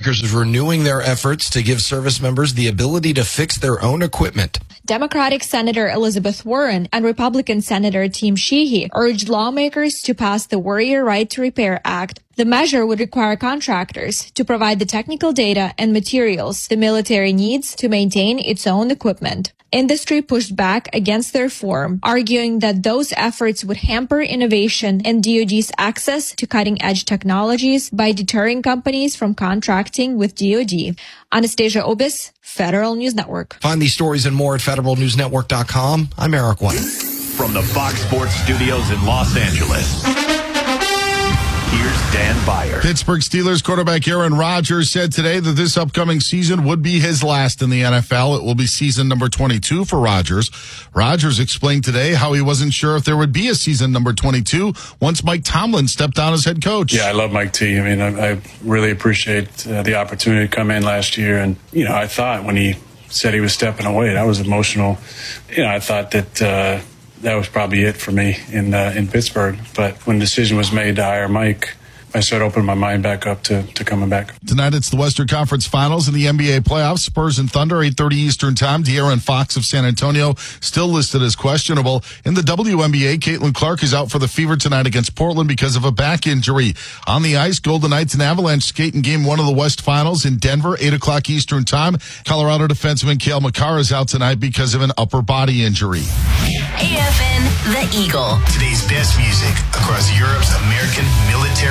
lawmakers is renewing their efforts to give service members the ability to fix their own equipment. Democratic Senator Elizabeth Warren and Republican Senator Tim Sheehy urged lawmakers to pass the Warrior Right to Repair Act. The measure would require contractors to provide the technical data and materials the military needs to maintain its own equipment. Industry pushed back against the reform, arguing that those efforts would hamper innovation and DoD's access to cutting-edge technologies by deterring companies from contracting with DoD. Anastasia Obis, Federal News Network. Find these stories and more at federalnewsnetwork.com. I'm Eric White. From the Fox Sports Studios in Los Angeles, here's Dan Byer. Pittsburgh Steelers quarterback Aaron Rodgers said today that this upcoming season would be his last in the NFL. It will be season number 22 for Rodgers. Rodgers explained today how he wasn't sure if there would be a season number 22 once Mike Tomlin stepped down as head coach. Yeah, I love Mike T. I mean, I really appreciate the opportunity to come in last year. And, I thought when he said he was stepping away, that was emotional. I thought that that was probably it for me in Pittsburgh. But when the decision was made to hire Mike, I started opening my mind back up to coming back. Tonight it's the Western Conference Finals in the NBA playoffs. Spurs and Thunder, 8:30 Eastern Time. De'Aaron Fox of San Antonio still listed as questionable. In the WNBA, Caitlin Clark is out for the Fever tonight against Portland because of a back injury. On the ice, Golden Knights and Avalanche skate in Game 1 of the West Finals in Denver, 8 o'clock Eastern Time. Colorado defenseman Cale Makar is out tonight because of an upper body injury. AFN The Eagle. Today's best music across Europe's American military